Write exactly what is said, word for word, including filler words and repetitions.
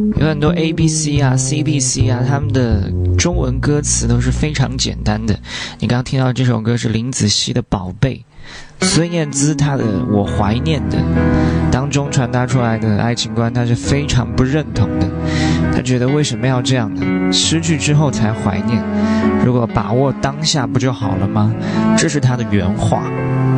有很多 A B C 啊 C B C 啊，他们的中文歌词都是非常简单的。你刚刚听到这首歌是林子熙的《宝贝》，孙燕姿她的《我怀念的》当中传达出来的爱情观，她是非常不认同的。她觉得为什么要这样呢？失去之后才怀念，如果把握当下不就好了吗？这是她的原话。